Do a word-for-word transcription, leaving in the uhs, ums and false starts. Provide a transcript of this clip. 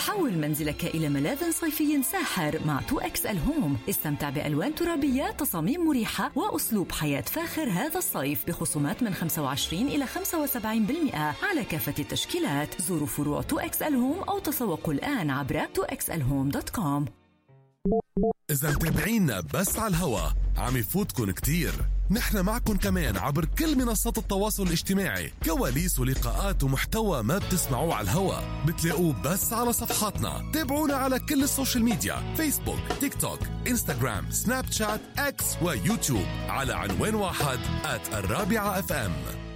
حول منزلك إلى ملاذ صيفي ساحر مع تو إكس إل Home. استمتع بألوان ترابية، تصاميم مريحة وأسلوب حياة فاخر هذا الصيف بخصومات من خمسة وعشرين إلى خمسة وسبعين بالمئة على كافة التشكيلات. زوروا فروع تو إكس إل Home أو تسوقوا الآن عبر تو إكس إل هوم دوت كوم. إذا متابعينا بس على الهوا عم يفوتكن كتير. نحن معكن كمان عبر كل منصات التواصل الاجتماعي، كواليس ولقاءات ومحتوى ما بتسمعوه على الهوا بتلاقوه بس على صفحاتنا. تابعونا على كل السوشيال ميديا، فيسبوك، تيك توك، انستغرام، سناب شات، اكس ويوتيوب على عنوان واحد آت الرابعة اف ام.